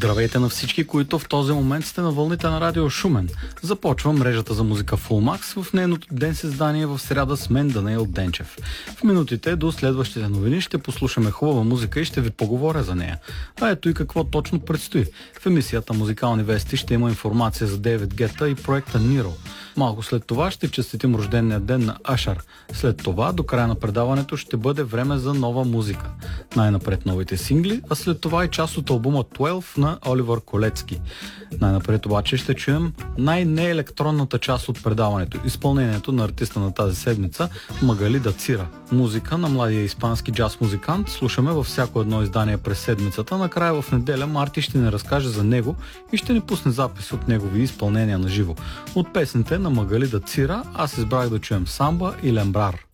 Здравейте на всички, които в този момент сте на вълните на радио Шумен. Започва мрежата за музика Fullmax в нейното ден създание в сряда с мен Даниел Денчев. В минутите до следващите новини ще послушаме хубава музика и ще ви поговоря за нея. А ето и какво точно предстои. В емисията Музикални вести ще има информация за Дейвид Гета и проекта Niro. Малко след това ще честитим рождения ден на Ашар. След това до края на предаването ще бъде време за нова музика. Най-напред новите сингли, а след това и част от албума 12 на Оливър Колецки. Най-напред обаче ще чуем най-неелектронната част от предаването. Изпълнението на артиста на тази седмица Магали Дацира. Музика на младия испански джаз музикант слушаме във всяко едно издание през седмицата. Накрая в неделя Марти ще ни разкаже за него и ще ни пусне запис от негови изпълнения на живо. От песните на Магали Дацира аз избрах да чуем Самба и Лембрар.